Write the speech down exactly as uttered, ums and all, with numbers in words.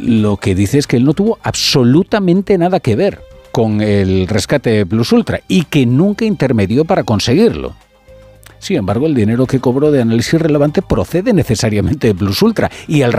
lo que dice es que él no tuvo absolutamente nada que ver con el rescate Plus Ultra y que nunca intermedió para conseguirlo. Sin embargo, el dinero que cobró de análisis relevante procede necesariamente de Plus Ultra y el